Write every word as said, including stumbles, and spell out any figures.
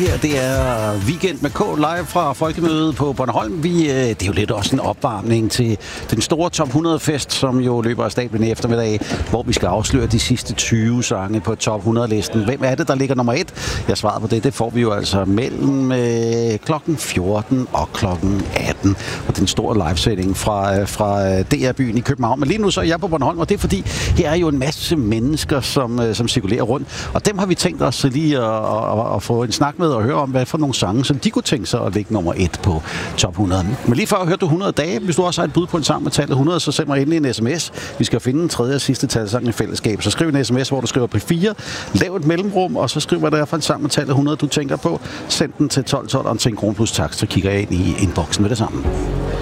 her, det er Weekend med K live fra Folkemødet på Bornholm. Vi, det er jo lidt også en opvarmning til den store top hundrede-fest, som jo løber af stablen i eftermiddag, hvor vi skal afsløre de sidste tyve sange på top hundrede-listen. Hvem er det, der ligger nummer et? Jeg svarer på det, det får vi jo altså mellem øh, klokken fjorten og klokken atten. Og den store livesending fra, fra D R-byen i København. Men lige nu så er jeg på Bornholm, og det er fordi, her er jo en masse mennesker, som, som cirkulerer rundt. Og dem har vi tænkt os lige at, at, at få en snak med og høre om, hvad for nogle sange, som de kunne tænke sig at ligge nummer et på top hundrede. Men lige før hørte du hundrede dage. Hvis du også har et bud på en sang med tallet hundrede, så send mig endelig en sms. Vi skal finde en tredje og sidste talsang i fællesskab. Så skriv en sms, hvor du skriver P fire, lav et mellemrum, og så skriv, hvad der er for en sang med tallet hundrede, du tænker på. Send den til tolv tolv og til en krone plus takst, så kigger jeg ind i inboxen med det samme.